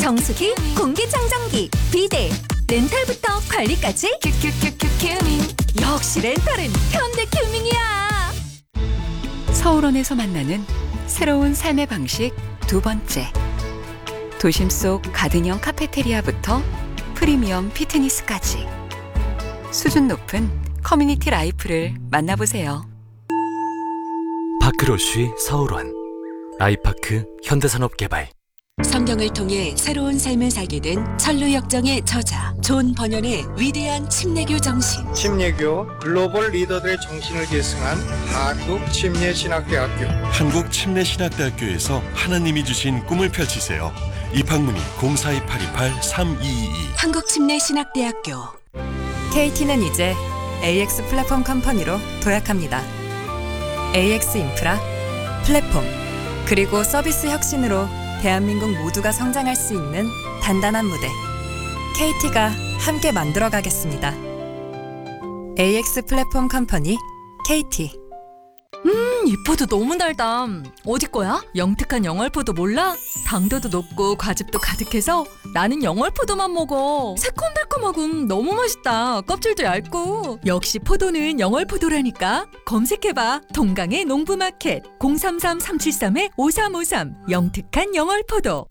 정수기, 공기청정기, 비데, 렌탈부터 관리까지 큐큐큐큐 큐밍. 역시 렌탈은 현대 큐밍이야. 서울원에서 만나는 새로운 삶의 방식 두 번째. 도심 속 가든형 카페테리아부터 프리미엄 피트니스까지 수준 높은 커뮤니티 라이프를 만나보세요. 파크로쉬 서울원 아이파크 현대산업개발. 성경을 통해 새로운 삶을 살게 된 천루역정의 저자 존 번연의 위대한 침례교 정신. 침례교 글로벌 리더들의 정신을 계승한 한국침례신학대학교. 한국침례신학대학교에서 하나님이 주신 꿈을 펼치세요. 입학문의 042828-3222. 한국침례신학대학교. KT는 이제 AX 플랫폼 컴퍼니로 도약합니다. AX 인프라, 플랫폼, 그리고 서비스 혁신으로 대한민국 모두가 성장할 수 있는 단단한 무대. KT가 함께 만들어가겠습니다. AX 플랫폼 컴퍼니 KT. 이 포도 너무 달다. 어디 거야? 영특한 영월포도 몰라? 당도도 높고 과즙도 가득해서 나는 영월포도만 먹어. 새콤달콤하고 너무 맛있다. 껍질도 얇고. 역시 포도는 영월포도라니까. 검색해봐. 동강의 농부마켓 033-373-5353 영특한 영월포도.